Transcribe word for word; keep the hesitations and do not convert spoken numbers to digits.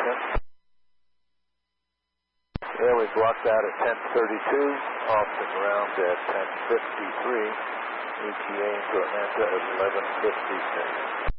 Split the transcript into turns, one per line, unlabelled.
Tim. Yeah, we blocked out at ten thirty-two, Austin ground at ten fifty-three, E T A into Atlanta at eleven fifty-six.